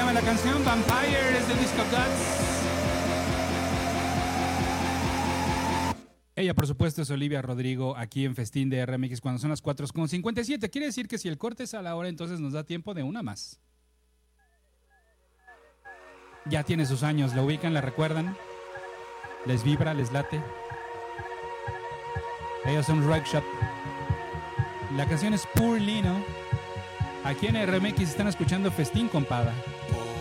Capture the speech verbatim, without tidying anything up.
llama la canción? Vampire, es de Disco Guts. Ella, por supuesto, es Olivia Rodrigo, aquí en Festín de R M X cuando son las cuatro con cincuenta y siete. Quiere decir que si el corte es a la hora, entonces nos da tiempo de una más. Ya tiene sus años, la ubican, la recuerdan, les vibra, les late. Ellos son Rag Shop. La canción es Poor Lino. Aquí en R M X están escuchando Festín, compada.